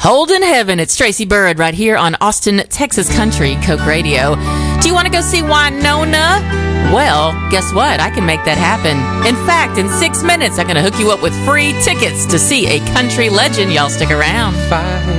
Holden Heaven. It's Tracy Bird right here on Austin, Texas Country Coke Radio. Do you want to go see Winona? Well, guess what? I can make that happen. In fact, in 6 minutes, I'm going to hook you up with free tickets to see a country legend. Y'all stick around.